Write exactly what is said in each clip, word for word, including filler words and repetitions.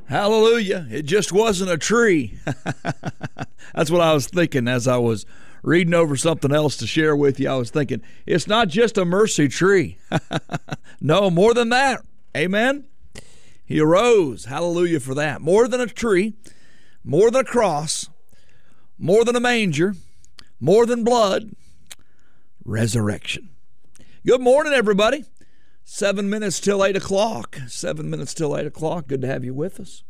Hallelujah. It just wasn't a tree. That's what I was thinking as I was reading over something else to share with you. I was thinking, it's not just a mercy tree. No, more than that. Amen. He arose. Hallelujah for that. More than a tree, more than a cross, more than a manger, more than blood, resurrection. Good morning, everybody. Seven minutes till eight o'clock. Seven minutes till eight o'clock. Good to have you with us.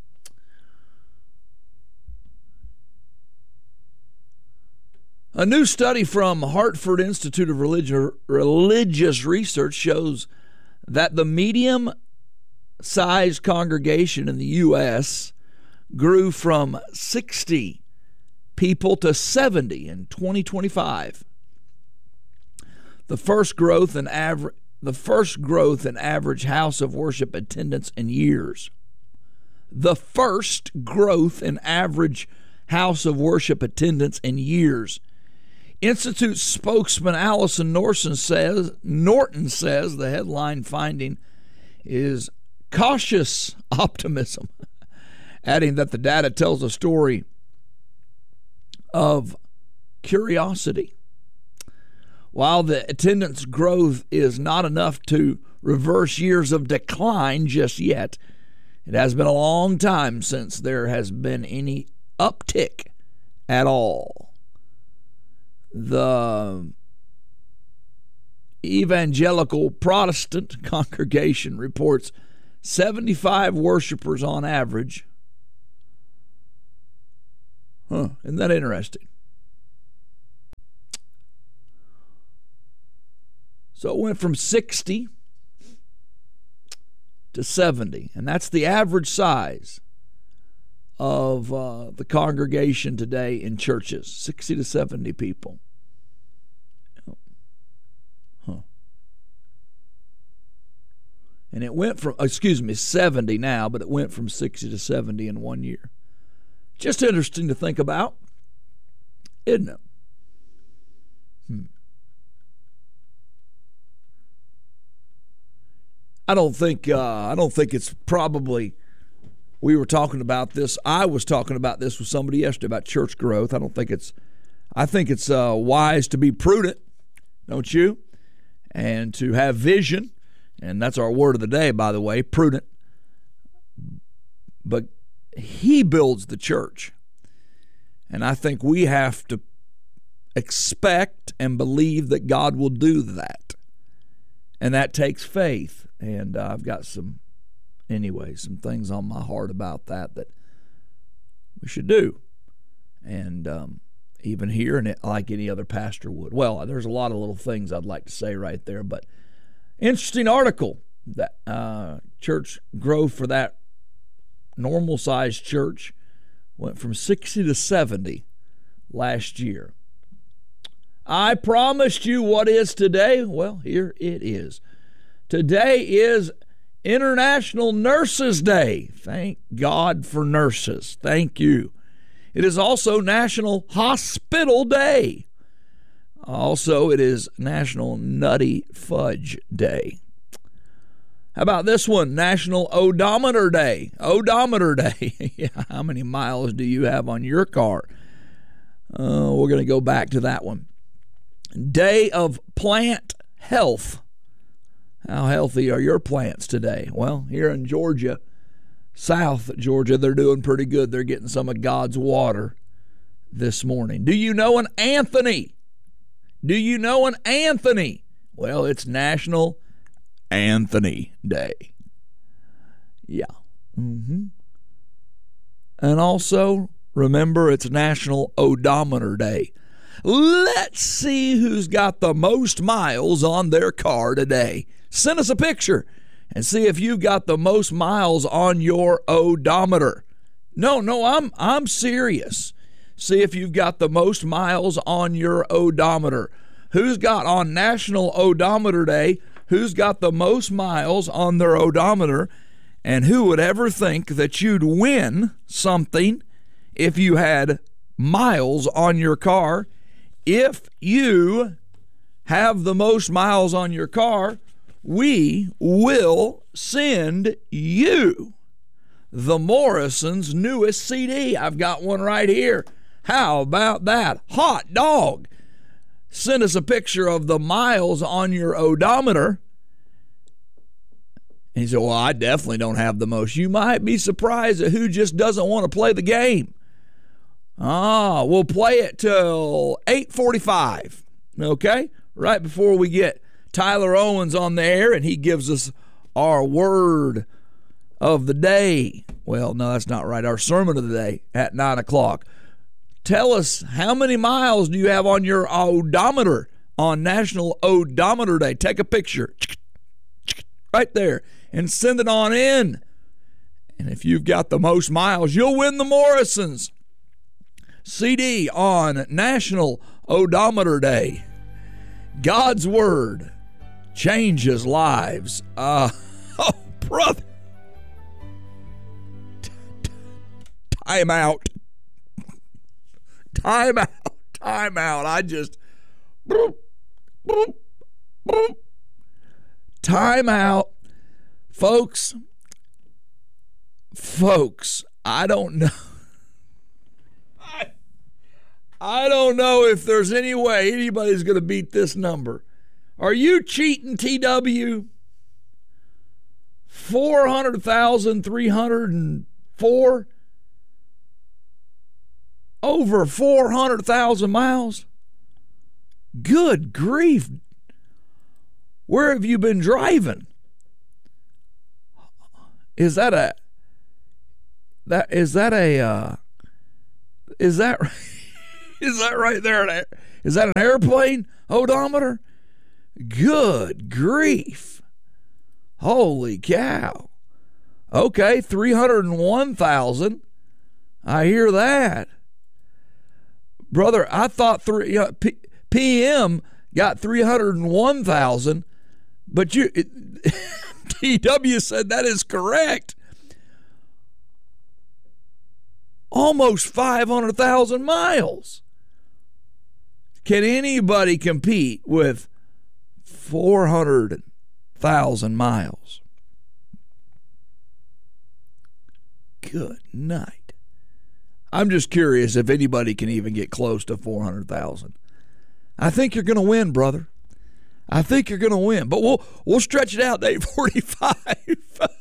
A new study from Hartford Institute of Religion, Religious Research shows that the medium-sized congregation in the U S grew from sixty people to seventy in twenty twenty-five. The first growth in average the first growth in average house of worship attendance in years. The first growth in average house of worship attendance in years. Institute spokesman Allison Norton says, Norton says the headline finding is cautious optimism, adding that the data tells a story of curiosity. While the attendance growth is not enough to reverse years of decline just yet, it has been a long time since there has been any uptick at all. The Evangelical Protestant congregation reports seventy-five worshipers on average. Huh, isn't that interesting? So it went from sixty to seventy, and that's the average size of uh, the congregation today in churches, sixty to seventy people. Huh. And it went from, excuse me, seventy now, but it went from sixty to seventy in one year. Just interesting to think about, isn't it? Hmm. I don't think uh, I don't think it's probably, we were talking about this, I was talking about this with somebody yesterday about church growth. I don't think it's, I think it's uh, wise to be prudent, don't you? And to have vision, and that's our word of the day, by the way, prudent. But he builds the church. And I think we have to expect and believe that God will do that. And that takes faith. And uh, I've got some, anyway, some things on my heart about that that we should do. And um, even here, and it, like any other pastor would. Well, there's a lot of little things I'd like to say right there, but interesting article that uh, church growth for that normal-sized church went from sixty to seventy last year. I promised you what is today. Well, here it is. Today is International Nurses Day. Thank God for nurses. Thank you. It is also National Hospital Day. Also, it is National Nutty Fudge Day. How about this one? National Odometer Day. Odometer Day. Yeah, how many miles do you have on your car? Uh, we're going to go back to that one. Day of Plant Health. How healthy are your plants today? Well, here in Georgia, South Georgia, they're doing pretty good. They're getting some of God's water this morning. Do you know an Anthony? Do you know an Anthony? Well, it's National Anthony Day. Yeah. Mm-hmm. And also, remember, it's National Odometer Day. Let's see who's got the most miles on their car today. Send us a picture and see if you've got the most miles on your odometer. No, no, I'm I'm serious. See if you've got the most miles on your odometer. Who's got on National Odometer Day, who's got the most miles on their odometer, and who would ever think that you'd win something if you had miles on your car? If you have the most miles on your car, we will send you the Morrisons' newest C D. I've got one right here. How about that? Hot dog. Send us a picture of the miles on your odometer. And he said, well, I definitely don't have the most. You might be surprised at who just doesn't want to play the game. Ah, we'll play it till eight forty-five, okay? Right before we get Tyler Owens on the air, and he gives us our word of the day. Well, no, that's not right. Our sermon of the day at nine o'clock. Tell us, how many miles do you have on your odometer on National Odometer Day? Take a picture right there and send it on in. And if you've got the most miles, you'll win the Morrisons C D on National Odometer Day. God's Word changes lives. Uh, oh, brother. Time out. Time out. Time out. I just... Boop, boop, boop. Time out. Folks, folks, I don't know. I, I don't know if there's any way anybody's going to beat this number. Are you cheating, T W? four hundred thousand three hundred four? Over four hundred thousand miles? Good grief. Where have you been driving? Is that a that is that a uh, is that is that right there? Is that an airplane odometer? Good grief. Holy cow. Okay, three hundred one thousand. I hear that. Brother, I thought three, uh, P, P M got three hundred one thousand, but you it, T W said that is correct. Almost five hundred thousand miles. Can anybody compete with four hundred thousand miles? Good night. I'm just curious if anybody can even get close to four hundred thousand. I think you're going to win, brother. I think you're going to win. But we'll we'll stretch it out to eight forty-five.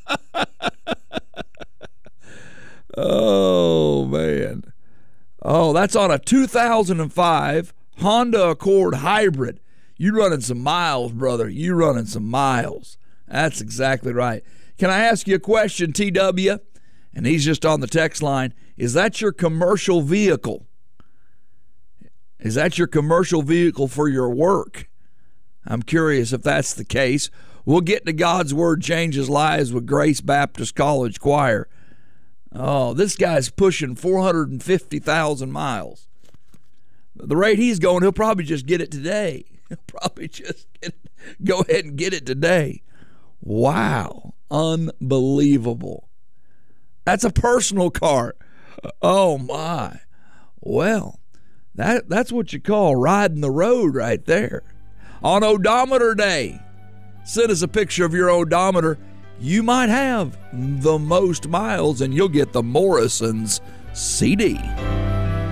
Oh, man. Oh, that's on a two thousand five Honda Accord Hybrid. You running some miles, brother. You running some miles. That's exactly right. Can I ask you a question, T W? And he's just on the text line. Is that your commercial vehicle? Is that your commercial vehicle for your work? I'm curious if that's the case. We'll get to God's Word Changes Lives with Grace Baptist College Choir. Oh, this guy's pushing four hundred fifty thousand miles. The rate he's going, he'll probably just get it today. He'll probably just get it, go ahead and get it today. Wow. Unbelievable. That's a personal car. Oh, my. Well, that that's what you call riding the road right there. On Odometer Day, send us a picture of your odometer. You might have the most miles, and you'll get the Morrisons C D.